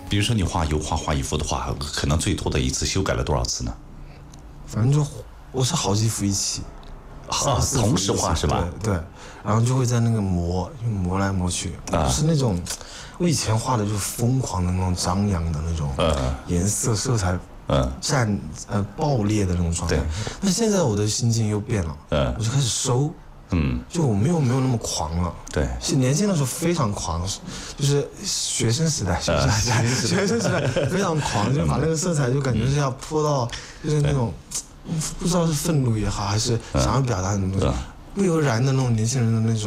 比如说你画油画画一幅的话，可能最多的一次修改了多少次呢？ 反正就我是好几幅一起， 同时画是吧？ 对，然后就会在那个磨来磨去，是那种我以前画的就是疯狂的那种张扬的那种颜色色彩。爆裂的那种状态，但现在我的心境又变了，我就开始收，就我没有那么狂了， 对， 是年轻的时候非常狂，就是学生时代非常狂，就把那个色彩就感觉是要泼到，就是那种不知道是愤怒也好，还是想要表达什么东西，不由然的那种年轻人的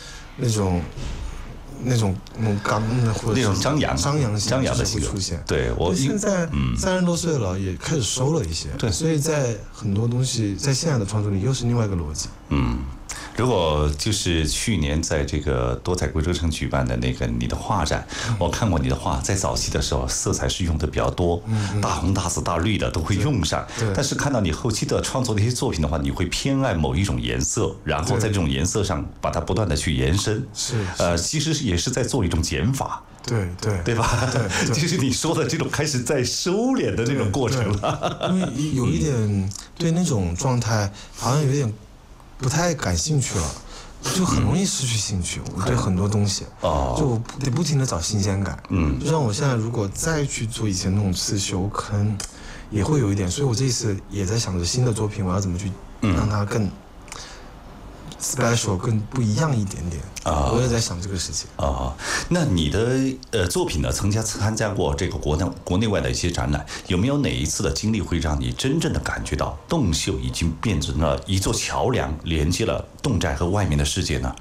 那种刚的或者那种张扬的性格出现。 对，我现在30多岁了，也开始收了一些。 对， 所以在很多东西在现在的创作里又是另外一个逻辑。 如果就是去年在这个多彩贵州城举办的那个你的画展，我看过你的画，在早期的时候色彩是用的比较多，大红大紫大绿的都会用上。但是看到你后期的创作的一些作品的话，你会偏爱某一种颜色，然后在这种颜色上把它不断的去延伸。其实也是在做一种减法。 对吧？对，就是你说的这种开始在收敛的这种过程了。 因为有一点对那种状态好像有点不太感兴趣了，就很容易失去兴趣。我对很多东西，就得不停的找新鲜感。就像我现在如果再去做以前那种刺绣，可能也会有一点。所以我这一次也在想着新的作品，我要怎么去让它更special 更不一样一点点我也在想这个事情那你的作品呢，曾经参加过这个国内外的一些展览，有没有哪一次的经历会让你真正的感觉到洞绣已经变成了一座桥梁，连接了侗寨和外面的世界呢？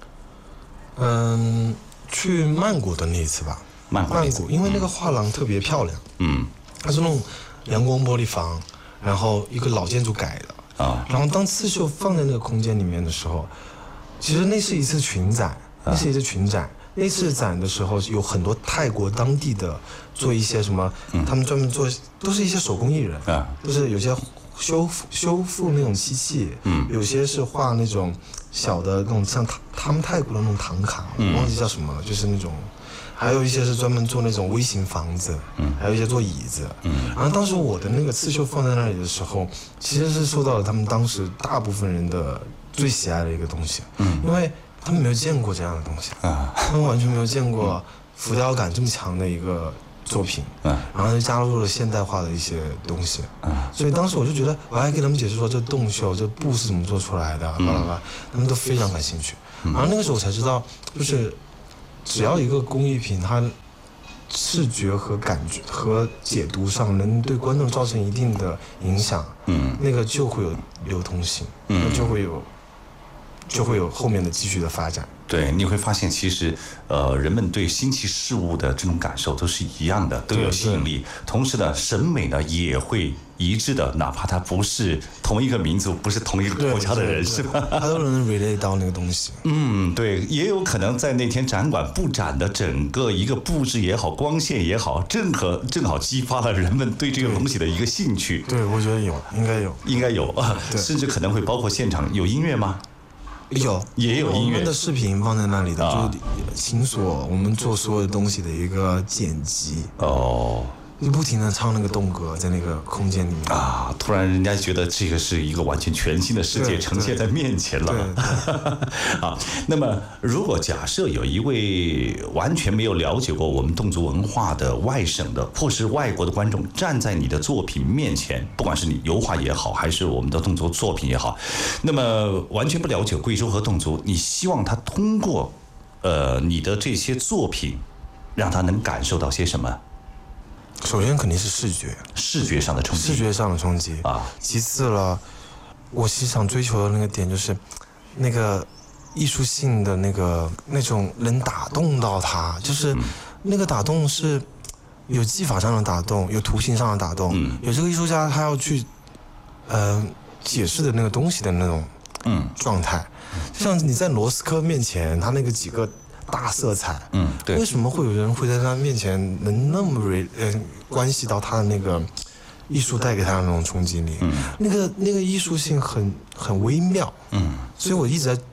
去曼谷的那一次吧。曼谷因为那个画廊特别漂亮，它是那种阳光玻璃房，然后一个老建筑改的然后当刺绣放在那个空间里面的时候，其实那是一次群展，那次展的时候有很多泰国当地的做一些什么，他们专门做都是一些手工艺人就是有些修复那种漆器，有些是画那种小的那种像他们泰国的那种唐卡，我忘记叫什么了，就是那种。还有一些是专门做那种微型房子，还有一些做椅子，然后当时我的那个刺绣放在那里的时候，其实是受到了他们当时大部分人的最喜爱的一个东西，因为他们没有见过这样的东西，他们完全没有见过浮雕感这么强的一个作品，然后就加入了现代化的一些东西，所以当时我就觉得，我还给他们解释说这洞绣这布是怎么做出来的，他们都非常感兴趣，然后那个时候我才知道，就是只要一个工艺品，它视觉和感觉和解读上能对观众造成一定的影响，那个就会有流通性，就会有后面的继续的发展。 对，你会发现其实人们对新奇事物的这种感受都是一样的，都有吸引力。同时呢，审美呢也会一致的，哪怕他不是同一个民族，不是同一个国家的人，是吧？ 他都能 relate 到那个东西。 对，也有可能在那天展馆布展的整个一个布置也好，光线也好，正好激发了人们对这个东西的一个兴趣。 对，我觉得应该有甚至可能会包括现场有音乐吗？也有音乐。 我们的视频放在那里的，就是秦所我们做所有的东西的一个剪辑。就不停的唱那个动歌，在那个空间里面突然人家觉得这个是一个完全全新的世界呈现在面前了。那么如果假设有一位完全没有了解过我们侗族文化的外省的或是外国的观众站在你的作品面前，不管是你油画也好，还是我们的侗族作品也好，那么完全不了解贵州和侗族，你希望他通过你的这些作品让他能感受到些什么？ 首先肯定是视觉上的冲击其次了，我其实想追求的那个点就是那个艺术性的那种能打动到他，就是那个打动是有技法上的打动，有图形上的打动，有这个艺术家他要去解释的那个东西的那种状态，就像你在罗斯科面前，他那个几个大色彩，对，为什么会有人会在他面前能那么关系到他的那个艺术带给他的那种冲击力？那个艺术性很微妙，所以我一直在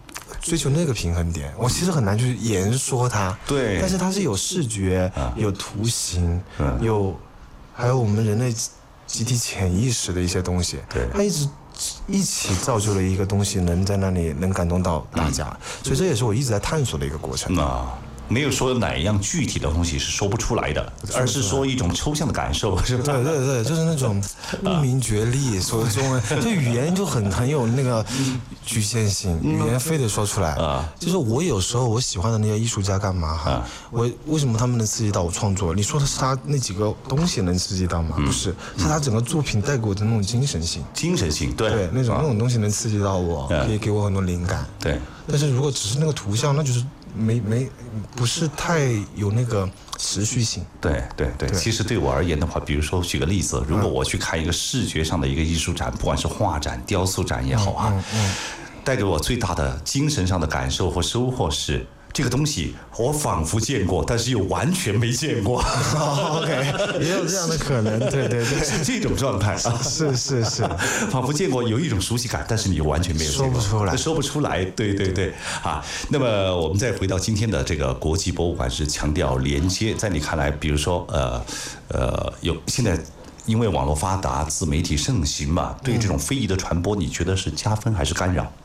追求那个平衡点，我其实很难去言说它。 对， 但是它是有视觉、有图形、还有我们人类集体潜意识的一些东西。 对， 它一起造就了一个东西，能在那里能感动到大家。所以这也是我一直在探索的一个过程。 没有说哪一样具体的东西是说不出来的，而是说一种抽象的感受，是吧？ 对，就是那种不明觉厉，说中文，就语言就很有那个局限性，语言非得说出来。就是我有时候我喜欢的那些艺术家干嘛哈？我为什么他们能刺激到我创作？你说的是他那几个东西能刺激到吗？不是，是他整个作品带给我的那种精神性。 精神性，对， 那种东西能刺激到我，可以给我很多灵感。 对， 但是如果只是那个图像，那就是不是太有那个持续性。 对，其实对我而言的话，比如说举个例子，如果我去看一个视觉上的一个艺术展，不管是画展、雕塑展也好带给我最大的精神上的感受或收获是，这个东西我仿佛见过，但是又完全没见过。 OK， 也有这样的可能，对， 是这种状态啊， 是， 仿佛见过，有一种熟悉感，但是你又完全没有见过，说不出来，对啊。那么我们再回到今天的这个国际博物馆，是强调连接，在你看来，比如说现在因为网络发达、自媒体盛行嘛，对这种非遗的传播，你觉得是加分还是干扰？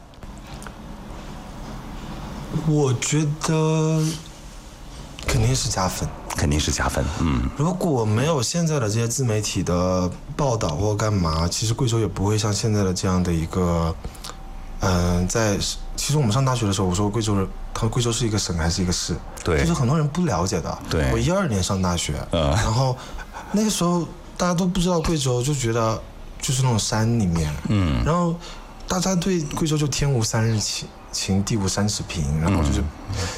我觉得肯定是加分，如果没有现在的这些自媒体的报道或干嘛，其实贵州也不会像现在的这样的一个，其实我们上大学的时候，我说贵州是一个省还是一个市， 对， 就是很多人不了解的。 对， 我12年上大学，然后那个时候大家都不知道贵州，就觉得就是那种山里面，然后大家对贵州就天无三日晴，地无三尺平，然后就是